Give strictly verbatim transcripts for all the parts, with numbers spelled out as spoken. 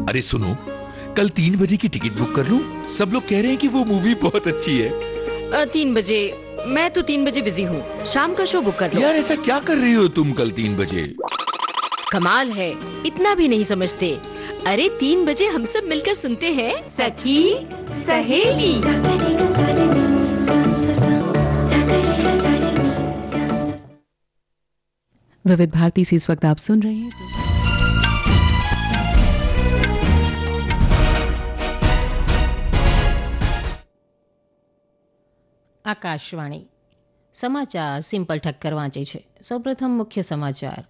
अरे सुनो, कल तीन बजे की टिकट बुक कर लूं? सब लोग कह रहे हैं कि वो मूवी बहुत अच्छी है। अ, तीन बजे? मैं तो तीन बजे बिजी हूँ, शाम का शो बुक कर लो। यार ऐसा क्या कर रही हो तुम कल तीन बजे? कमाल है, इतना भी नहीं समझते। अरे तीन बजे हम सब मिलकर सुनते हैं सखी सहेली। विविध भारती से इस वक्त आप सुन रहे हैं। આકાશવાણી સમાચાર સિમ્પલ ઠક્કર વાંચે છે. સૌપ્રથમ મુખ્ય સમાચાર.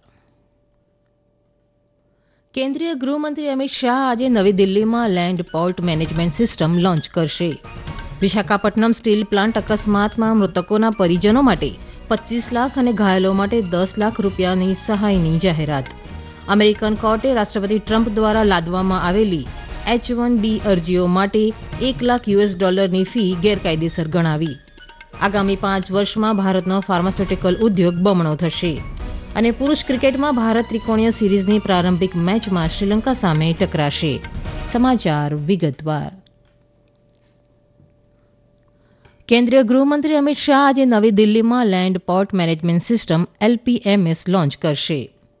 કેન્દ્રીય ગૃહમંત્રી અમિત શાહ આજે નવી દિલ્હીમાં land port management system launch કરશે. વિશાખાપટ્ટનમ સ્ટીલ પ્લાન્ટ અકસ્માતમાં મૃતકોના પરિજનો માટે પચીસ લાખ અને ઘાયલો માટે દસ લાખ રૂપિયાની સહાયની જાહેરાત. અમેરિકન કોર્ટે રાષ્ટ્રપતિ ટ્રમ્પ દ્વારા લાદવામાં આવેલી એચ વન બી અરજીઓ માટે એક લાખ યુએસ ડોલરની ફી ગેરકાયદેસર ગણાવી. આગામી પાંચ વર્ષમાં ભારતનો ફાર્માસ્યુટિકલ ઉદ્યોગ બમણો થશે. અને પુરુષ ક્રિકેટમાં ભારત ત્રિકોણીય સિરીઝની પ્રારંભિક મેચમાં શ્રીલંકા સામે ટકરાશે. સમાચાર વિગતવાર. કેન્દ્રીય ગૃહમંત્રી અમિત શાહ આજે નવી દિલ્હીમાં land port management system L P M S launch करશે.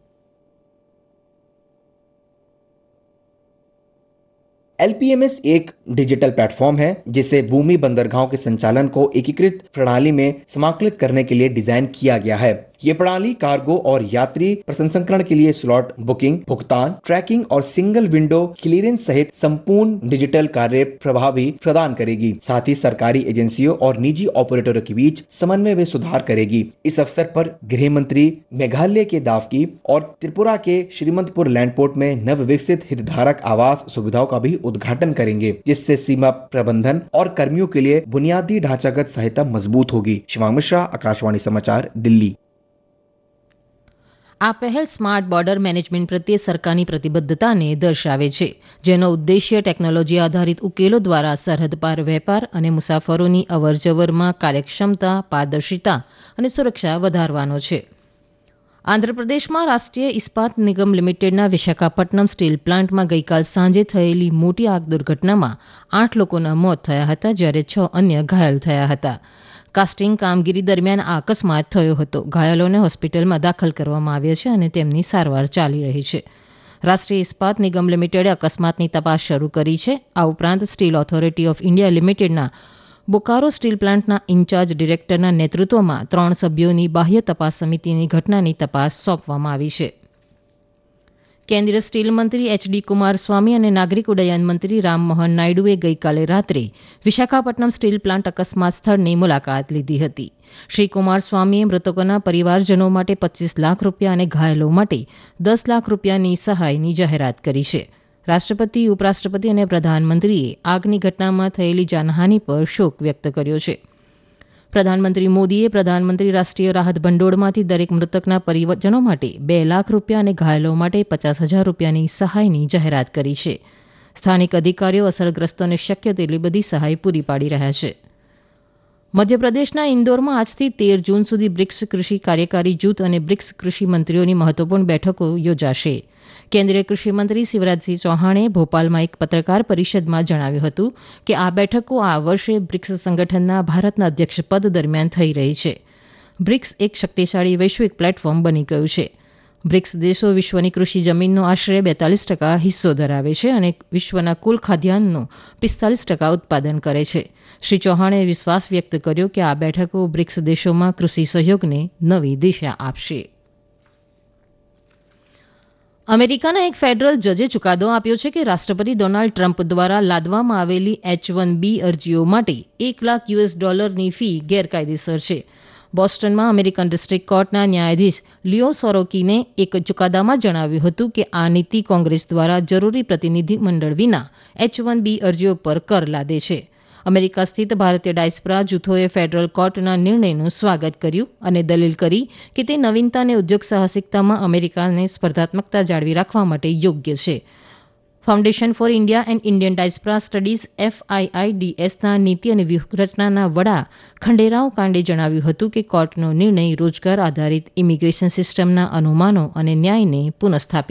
L P M S एक डिजिटल प्लेटफॉर्म है जिसे भूमि बंदरगाहों के संचालन को एकीकृत प्रणाली में समाकलित करने के लिए डिजाइन किया गया है. ये प्रणाली कार्गो और यात्री प्रसंस्करण के लिए स्लॉट बुकिंग, भुगतान, ट्रैकिंग और सिंगल विंडो क्लियरेंस सहित संपूर्ण डिजिटल कार्य प्रभावी प्रदान करेगी. साथ ही सरकारी एजेंसियों और निजी ऑपरेटरों के बीच समन्वय में सुधार करेगी. इस अवसर पर गृह मंत्री मेघालय के दावकी और त्रिपुरा के श्रीमंतपुर लैंडपोर्ट में नव विकसित हितधारक आवास सुविधाओं का भी उद्घाटन करेंगे, जिससे सीमा प्रबंधन और कर्मियों के लिए बुनियादी ढांचागत सहायता मजबूत होगी. शिवांग मिश्रा, आकाशवाणी समाचार, दिल्ली. આ પહેલ સ્માર્ટ બોર્ડર મેનેજમેન્ટ પ્રત્યે સરકારની પ્રતિબદ્ધતાને દર્શાવે છે, જેનો ઉદ્દેશ્ય ટેકનોલોજી આધારિત ઉકેલો દ્વારા સરહદ પાર વેપાર અને મુસાફરોની અવરજવરમાં કાર્યક્ષમતા, પારદર્શિતા અને સુરક્ષા વધારવાનો છે. આંધ્રપ્રદેશમાં રાષ્ટ્રીય ઇસ્પાત નિગમ લિમિટેડના વિશાખાપટ્ટનમ સ્ટીલ પ્લાન્ટમાં ગઈકાલ સાંજે થયેલી મોટી આગ દુર્ઘટનામાં આઠ લોકોના મોત થયા હતા, જ્યારે છ અન્ય ઘાયલ થયા હતા. કાસ્ટિંગ કામગીરી દરમિયાન આ અકસ્માત થયો હતો. ઘાયલોને હોસ્પિટલમાં દાખલ કરવામાં આવ્યા છે અને તેમની સારવાર ચાલી રહી છે. રાષ્ટ્રીય ઇસ્પાત નિગમ લિમિટેડે અકસ્માતની તપાસ શરૂ કરી છે. આ ઉપરાંત સ્ટીલ ઓથોરિટી ઓફ ઇન્ડિયા લિમિટેડના બોકારો સ્ટીલ પ્લાન્ટના ઇન્ચાર્જ ડિરેક્ટરના નેતૃત્વમાં ત્રણ સભ્યોની બાહ્ય તપાસ સમિતિની ઘટનાની તપાસ સોંપવામાં આવી છે. કેન્દ્રીય સ્ટીલ મંત્રી એચ ડી કુમારસ્વામી અને નાગરિક ઉડ્ડયન મંત્રી રામમોહન નાયડુએ ગઈકાલે રાત્રે વિશાખાપટ્ટનમ સ્ટીલ પ્લાન્ટ અકસ્માત સ્થળની મુલાકાત લીધી હતી. શ્રી કુમારસ્વામીએ મૃતકોના પરિવારજનો માટે પચીસ લાખ રૂપિયા અને ઘાયલો માટે દસ લાખ રૂપિયાની સહાયની જાહેરાત કરી છે. રાષ્ટ્રપતિ, ઉપરાષ્ટ્રપતિ અને પ્રધાનમંત્રીએ આગની ઘટનામાં થયેલી જાનહાનિ પર શોક વ્યક્ત કર્યો છે. પ્રધાનમંત્રી મોદીએ પ્રધાનમંત્રી રાષ્ટ્રીય રાહત ભંડોળમાંથી દરેક મૃતકના પરિવારજનો માટે બે લાખ રૂપિયા અને ઘાયલો માટે પચાસ હજાર રૂપિયાની સહાયની જાહેરાત કરી છે. સ્થાનિક અધિકારીઓ અસરગ્રસ્તોને શક્ય તેટલી બધી સહાય પૂરી પાડી રહ્યા છે. મધ્યપ્રદેશના ઇન્દોરમાં આજથી તેર જૂન સુધી બ્રિક્સ કૃષિ કાર્યકારી જૂથ અને બ્રિક્સ કૃષિ મંત્રીઓની મહત્વપૂર્ણ બેઠકો યોજાશે. કેન્દ્રીય કૃષિ મંત્રી શિવરાજસિંહ ચૌહાણે ભોપાલમાં એક પત્રકાર પરિષદમાં જણાવ્યું હતું કે આ બેઠકો આ વર્ષે બ્રિક્સ સંગઠનના ભારતના અધ્યક્ષપદ દરમિયાન થઈ રહી છે. બ્રિક્સ એક શક્તિશાળી વૈશ્વિક પ્લેટફોર્મ બની ગયું છે. બ્રિક્સ દેશો વિશ્વની કૃષિ જમીનનો આશરે બેતાલીસ ટકા હિસ્સો ધરાવે છે અને વિશ્વના કુલ ખાદ્યાન્નનું પિસ્તાલીસ ટકા ઉત્પાદન કરે છે. શ્રી ચૌહાણે વિશ્વાસ વ્યક્ત કર્યો કે આ બેઠકો બ્રિક્સ દેશોમાં કૃષિ સહયોગને નવી દિશા આપશે. અમેરિકાના એક ફેડરલ જજે ચુકાદો આપ્યો છે કે રાષ્ટ્રપતિ ડોનાલ્ડ ટ્રમ્પ દ્વારા લાદવામાં આવેલી એચ વન બી અરજીઓ માટે એક લાખ યુએસ ડોલરની ફી ગેરકાયદેસર છે. બોસ્ટનમાં અમેરિકન ડિસ્ટ્રિક્ટ કોર્ટના ન્યાયાધીશ લિયો સોરોકીને એક ચુકાદામાં જણાવ્યું હતું કે આ નીતિ કોંગ્રેસ દ્વારા જરૂરી પ્રતિનિધિમંડળ વિના એચ વન બી અરજીઓ પર કર લાદે છે. અમેરિકા સ્થિત ભારતીય ડાયસ્પોરા જૂથોએ ફેડરલ કોર્ટના નિર્ણયનું સ્વાગત કર્યું અને દલીલ કરી કે તે નવીનતા અને ઉદ્યોગ સાહસિકતામાં અમેરિકાને સ્પર્ધાત્મકતા જાળવી રાખવા માટે યોગ્ય છે. Foundation for India and Indian diaspora studies F I I D એસના નીતિ અને વ્યૂહરચનાના વડા ખંડેરાવ કાંડે જણાવ્યું હતું કે કોર્ટનો નિર્ણય રોજગાર આધારિત ઇમિગ્રેશન સિસ્ટમના અનુમાનો અને ન્યાયને પુનઃસ્થાપિત